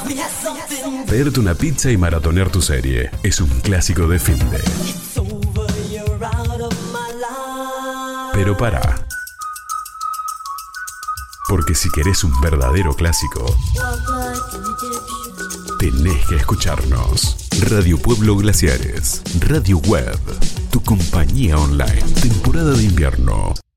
Pedirte una pizza y maratonear tu serie es un clásico de finde. Pero pará. Porque si querés un verdadero clásico, tenés que escucharnos. Radio Pueblo Glaciares, Radio Web, tu compañía online. Temporada de invierno.